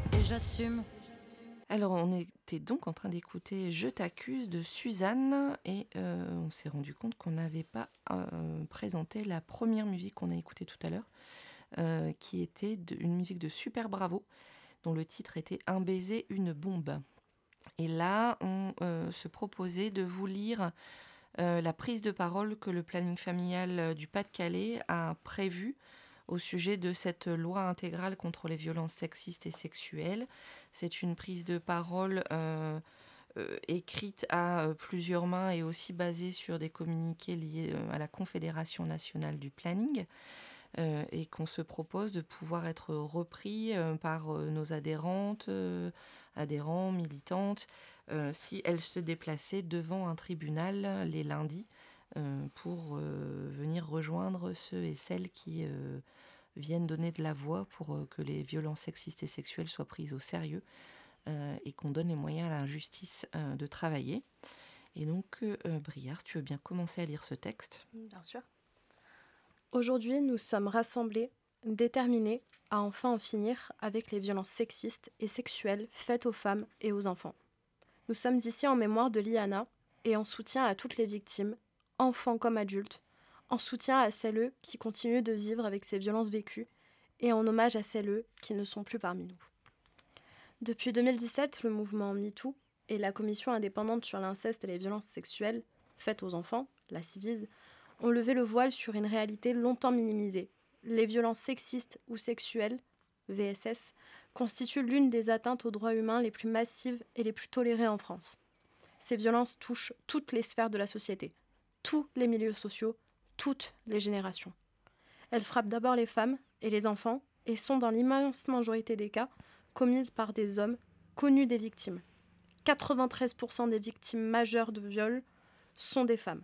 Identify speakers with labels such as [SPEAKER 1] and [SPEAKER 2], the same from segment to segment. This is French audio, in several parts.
[SPEAKER 1] et j'assume.
[SPEAKER 2] Alors, on était donc en train d'écouter Je t'accuse de Suzanne et on s'est rendu compte qu'on n'avait pas présenté la première musique qu'on a écoutée tout à l'heure, qui était une musique de Super Bravo, dont le titre était Un baiser, une bombe. Et là, on se proposait de vous lire la prise de parole que le planning familial du Pas-de-Calais a prévue au sujet de cette loi intégrale contre les violences sexistes et sexuelles. C'est une prise de parole écrite à plusieurs mains et aussi basée sur des communiqués liés à la Confédération nationale du planning, et qu'on se propose de pouvoir être repris par nos adhérentes, adhérents, militantes, si elles se déplaçaient devant un tribunal les lundis pour venir rejoindre ceux et celles qui viennent donner de la voix pour que les violences sexistes et sexuelles soient prises au sérieux et qu'on donne les moyens à la justice de travailler. Et donc, Briard, tu veux bien commencer à lire ce texte ?
[SPEAKER 3] Bien sûr. Aujourd'hui, nous sommes rassemblés, déterminés à enfin en finir avec les violences sexistes et sexuelles faites aux femmes et aux enfants. Nous sommes ici en mémoire de Liana et en soutien à toutes les victimes, enfants comme adultes, en soutien à celles qui continuent de vivre avec ces violences vécues et en hommage à celles qui ne sont plus parmi nous. Depuis 2017, le mouvement MeToo et la Commission indépendante sur l'inceste et les violences sexuelles faites aux enfants, la Civise, ont levé le voile sur une réalité longtemps minimisée. Les violences sexistes ou sexuelles, VSS, constituent l'une des atteintes aux droits humains les plus massives et les plus tolérées en France. Ces violences touchent toutes les sphères de la société, tous les milieux sociaux, toutes les générations. Elles frappent d'abord les femmes et les enfants et sont dans l'immense majorité des cas commises par des hommes connus des victimes. 93% des victimes majeures de viol sont des femmes.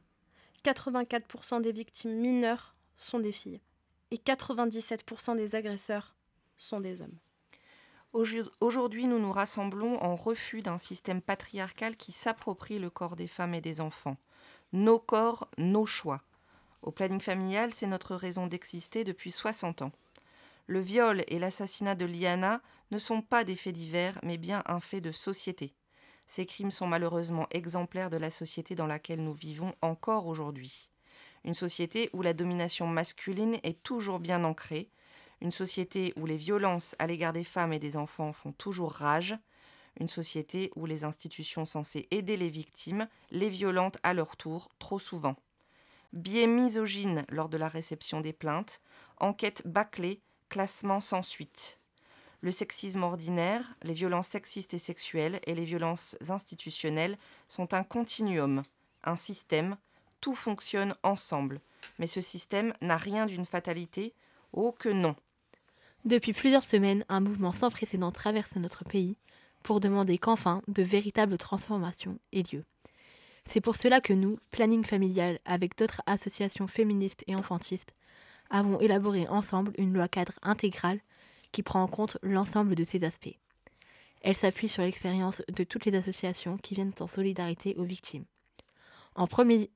[SPEAKER 3] 84% des victimes mineures sont des filles. Et 97% des agresseurs sont des hommes.
[SPEAKER 2] Aujourd'hui, nous nous rassemblons en refus d'un système patriarcal qui s'approprie le corps des femmes et des enfants. Nos corps, nos choix. Au planning familial, c'est notre raison d'exister depuis 60 ans. Le viol et l'assassinat de Liana ne sont pas des faits divers, mais bien un fait de société. Ces crimes sont malheureusement exemplaires de la société dans laquelle nous vivons encore aujourd'hui. Une société où la domination masculine est toujours bien ancrée, une société où les violences à l'égard des femmes et des enfants font toujours rage, une société où les institutions censées aider les victimes les violentent à leur tour trop souvent. Biais misogyne lors de la réception des plaintes, enquête bâclée, classement sans suite. Le sexisme ordinaire, les violences sexistes et sexuelles et les violences institutionnelles sont un continuum, un système, tout fonctionne ensemble. Mais ce système n'a rien d'une fatalité, oh que non.
[SPEAKER 4] Depuis plusieurs semaines, un mouvement sans précédent traverse notre pays pour demander qu'enfin de véritables transformations aient lieu. C'est pour cela que nous, Planning Familial, avec d'autres associations féministes et enfantistes, avons élaboré ensemble une loi cadre intégrale qui prend en compte l'ensemble de ces aspects. Elle s'appuie sur l'expérience de toutes les associations qui viennent en solidarité aux victimes. En premier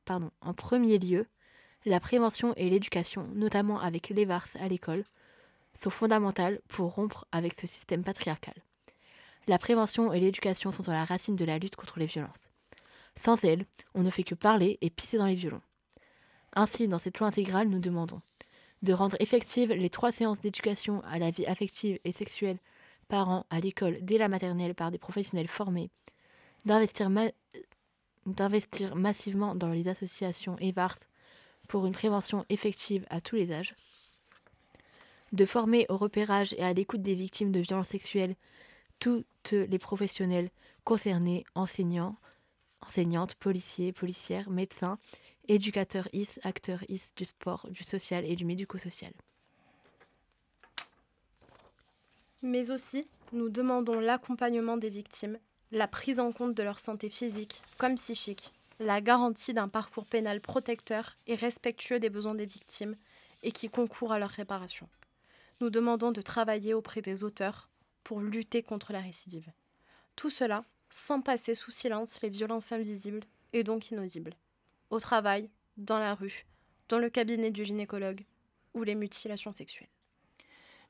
[SPEAKER 4] lieu, la prévention et l'éducation, notamment avec l'EVARS à l'école, sont fondamentales pour rompre avec ce système patriarcal. La prévention et l'éducation sont à la racine de la lutte contre les violences. Sans elles, on ne fait que parler et pisser dans les violons. Ainsi, dans cette loi intégrale, nous demandons de rendre effectives les 3 séances d'éducation à la vie affective et sexuelle par an à l'école dès la maternelle par des professionnels formés, d'investir massivement dans les associations EVARS pour une prévention effective à tous les âges, de former au repérage et à l'écoute des victimes de violences sexuelles toutes les professionnels concernés, enseignantes, policiers, policières, médecins, éducateurs IS, acteurs IS du sport, du social et du médico-social.
[SPEAKER 3] Mais aussi, nous demandons l'accompagnement des victimes, la prise en compte de leur santé physique comme psychique, la garantie d'un parcours pénal protecteur et respectueux des besoins des victimes et qui concourt à leur réparation. Nous demandons de travailler auprès des auteurs pour lutter contre la récidive. Tout cela sans passer sous silence les violences invisibles et donc inaudibles. Au travail, dans la rue, dans le cabinet du gynécologue ou les mutilations sexuelles.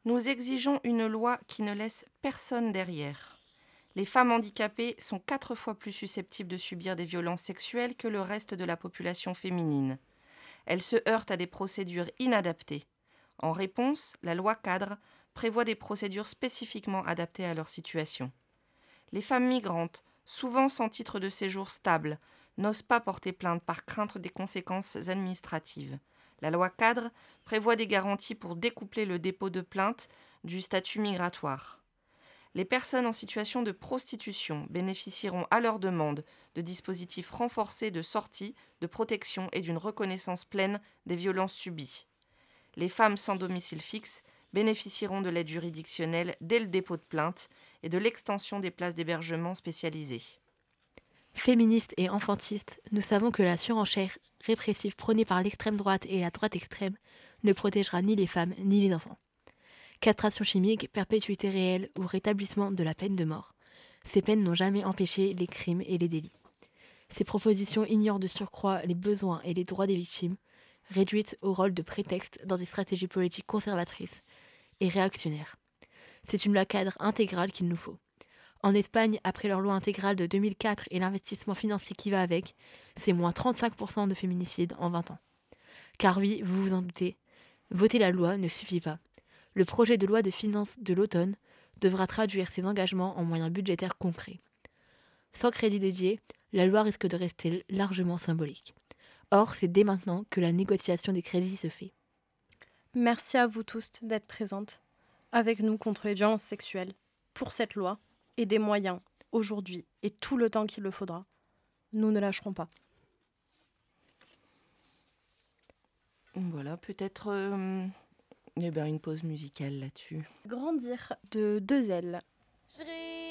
[SPEAKER 2] Nous exigeons une loi qui ne laisse personne derrière. Les femmes handicapées sont 4 fois plus susceptibles de subir des violences sexuelles que le reste de la population féminine. Elles se heurtent à des procédures inadaptées. En réponse, la loi cadre prévoit des procédures spécifiquement adaptées à leur situation. Les femmes migrantes, souvent sans titre de séjour stable, n'osent pas porter plainte par crainte des conséquences administratives. La loi cadre prévoit des garanties pour découpler le dépôt de plainte du statut migratoire. Les personnes en situation de prostitution bénéficieront à leur demande de dispositifs renforcés de sortie, de protection et d'une reconnaissance pleine des violences subies. Les femmes sans domicile fixe bénéficieront de l'aide juridictionnelle dès le dépôt de plainte et de l'extension des places d'hébergement spécialisées.
[SPEAKER 4] Féministes et enfantistes, nous savons que la surenchère répressive prônée par l'extrême droite et la droite extrême ne protégera ni les femmes ni les enfants. Castration chimique, perpétuité réelle ou rétablissement de la peine de mort. Ces peines n'ont jamais empêché les crimes et les délits. Ces propositions ignorent de surcroît les besoins et les droits des victimes, réduites au rôle de prétexte dans des stratégies politiques conservatrices et réactionnaires. C'est une loi cadre intégrale qu'il nous faut. En Espagne, après leur loi intégrale de 2004 et l'investissement financier qui va avec, c'est moins 35% de féminicides en 20 ans. Car oui, vous vous en doutez, voter la loi ne suffit pas. Le projet de loi de finances de l'automne devra traduire ces engagements en moyens budgétaires concrets. Sans crédit dédié, la loi risque de rester largement symbolique. Or, c'est dès maintenant que la négociation des crédits se fait.
[SPEAKER 3] Merci à vous tous d'être présentes avec nous contre les violences sexuelles, pour cette loi et des moyens, aujourd'hui et tout le temps qu'il le faudra. Nous ne lâcherons pas.
[SPEAKER 2] Voilà, peut-être une pause musicale là-dessus.
[SPEAKER 3] Grandir de 2 ailes.